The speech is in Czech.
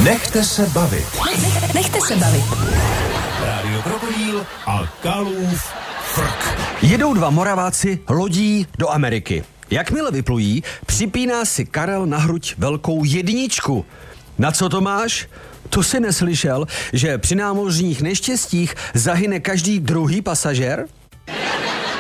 Nechte se bavit. Nechte se bavit. Rádio Krokodýl a Kalův frk. Jedou dva Moraváci lodí do Ameriky. Jakmile vyplují, připíná si Karel na hruď velkou jedničku. Na co to máš? To jsi neslyšel, že při námořních neštěstích zahyne každý druhý pasažér?